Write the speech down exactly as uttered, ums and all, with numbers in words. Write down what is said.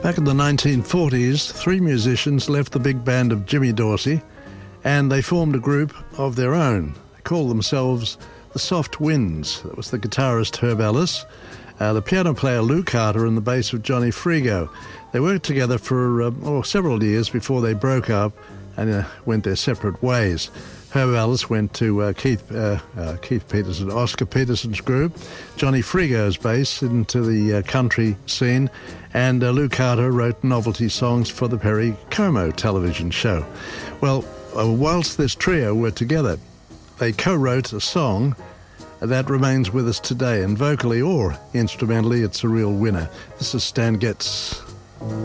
Back in the nineteen forties, three musicians left the big band of Jimmy Dorsey and they formed a group of their own. They called themselves the Soft Winds. That was the guitarist Herb Ellis, uh, the piano player Lou Carter and the bass of Johnny Frigo. They worked together for uh, oh, several years before they broke up and uh, went their separate ways. Herb Ellis went to uh, Keith uh, uh, Keith Peterson, Oscar Peterson's group, Johnny Frigo's bass into the uh, country scene, and uh, Lou Carter wrote novelty songs for the Perry Como television show. Well, uh, whilst this trio were together, they co-wrote a song that remains with us today, and vocally or instrumentally, it's a real winner. This is Stan Getz.